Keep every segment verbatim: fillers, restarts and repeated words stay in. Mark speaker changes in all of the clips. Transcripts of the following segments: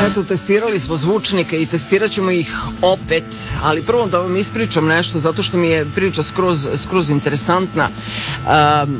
Speaker 1: Eto, testirali smo zvučnike i testirat ćemo ih opet, ali prvo da vam ispričam nešto, zato što mi je priča skroz, skroz interesantna. Um,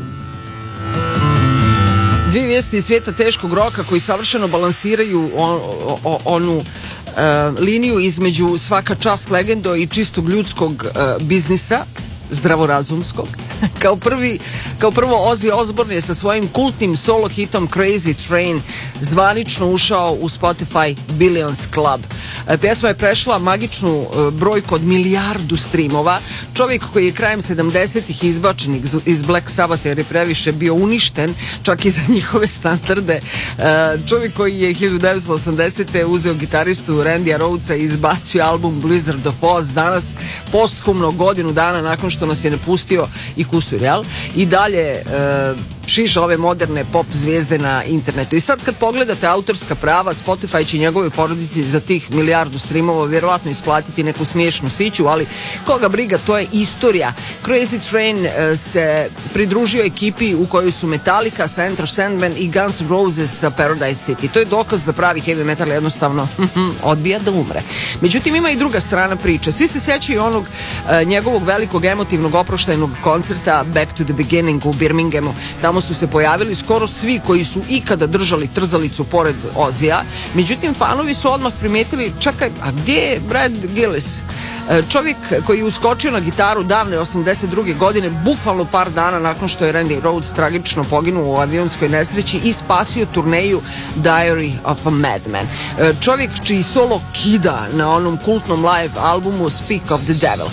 Speaker 1: dvije vijesti iz svijeta teškog roka koji savršeno balansiraju on, on, onu uh, liniju između svaka čast legendo i čistog ljudskog uh, biznisa, zdravorazumskog. Kao prvi, kao prvo Ozzy Osbourne je sa svojim kultnim solo hitom Crazy Train zvanično ušao u Spotify Billions Club. Pjesma je prešla magičnu brojku od milijardu streamova. Čovjek koji je krajem sedamdesetih izbačen iz Black Sabbath jer je previše bio uništen, čak i za njihove standarde. Čovjek koji je hiljadu devetsto osamdesete uzeo gitaristu Randya Rhodesa i izbacio album Blizzard of Oz, danas posthumno godinu dana nakon što nas je napustio i kusur, jel? I dalje e, šiša ove moderne pop zvijezde na internetu. I sad kad pogledate autorska prava, Spotify će njegovoj porodici za tih milijardu streamova vjerovatno isplatiti neku smiješnu siću, ali koga briga, to je istorija. Crazy Train e, se pridružio ekipi u kojoj su Metallica, Enter Sandman i Guns N' Roses sa Paradise City. To je dokaz da pravi heavy metal jednostavno odbija da umre. Međutim, ima i druga strana priče. Svi se sjećaju onog e, njegovog velikog emotivnog oproštajnog koncerta Back to the Beginning u Birminghamu. Tamo su se pojavili skoro svi koji su ikada držali trzalicu pored Ozija. Međutim, fanovi su odmah primijetili, čekaj, a gdje je Brad Gillis? Čovjek koji je uskočio na gitaru davne osamdeset druge godine, bukvalno par dana nakon što je Randy Rhoads tragično poginuo u avionskoj nesreći i spasio turneju Diary of a Madman. Čovjek čiji solo kida na onom kultnom live albumu Speak of the Devil.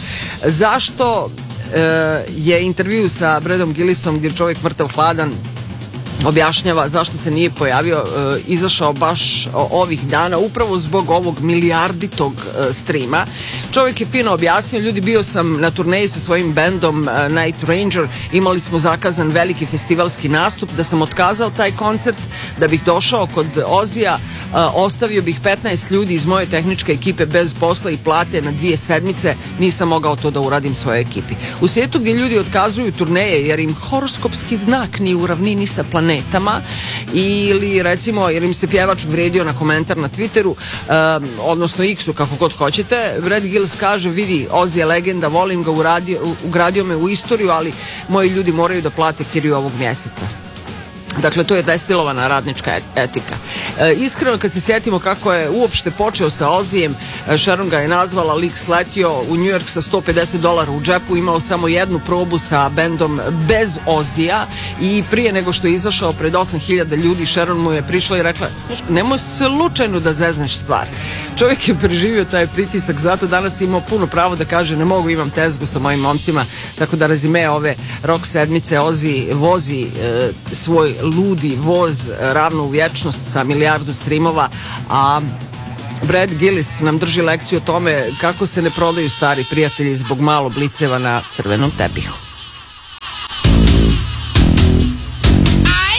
Speaker 1: Zašto je intervju sa Bradom Gillisom, gdje čovjek mrtav hladan objašnjava zašto se nije pojavio, e, izašao baš ovih dana upravo zbog ovog milijarditog e, streama. Čovjek je fino objasnio, ljudi, bio sam na turneji sa svojim bendom e, Night Ranger, imali smo zakazan veliki festivalski nastup, da sam otkazao taj koncert da bih došao kod Ozija, e, ostavio bih petnaest ljudi iz moje tehničke ekipe bez posla i plate na dvije sedmice, nisam mogao to da uradim svojoj ekipi. U svijetu gdje ljudi otkazuju turneje jer im horoskopski znak nije u ravnini sa planetom netama, ili recimo jer im se pjevač uvrijedio na komentar na Twitteru, um, odnosno X-u, kako god hoćete, Brad Gillis kaže, vidi, Ozzy je legenda, volim ga, uradio, ugradio me u istoriju, ali moji ljudi moraju da plate kiriju ovog mjeseca. Dakle, to je destilovana radnička etika. E, iskreno, kad se sjetimo kako je uopšte počeo sa Ozzyjem, Sharon ga je nazvala, lik sletio u New York sa sto pedeset dolara u džepu, imao samo jednu probu sa bendom bez Ozzyja i prije nego što je izašao pred osam hiljada ljudi, Sharon mu je prišla i rekla, slušaj, nemoj slučajno da zezneš stvar. Čovjek je preživio taj pritisak, zato danas imao puno pravo da kaže, ne mogu, imam tezgu sa mojim momcima, tako da rezime ove rock sedmice, Ozzy vozi e, svoj ludi voz ravno u vječnost sa milijardu streamova, a Brad Gillis nam drži lekciju o tome kako se ne prodaju stari prijatelji zbog malo bliceva na crvenom tepihu.